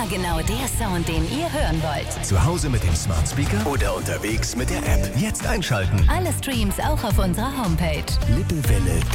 Immer genau der Sound, den ihr hören wollt. Zu Hause mit dem Smart Speaker oder unterwegs mit der App. Jetzt einschalten. Alle Streams auch auf unserer Homepage. Lippelwelle.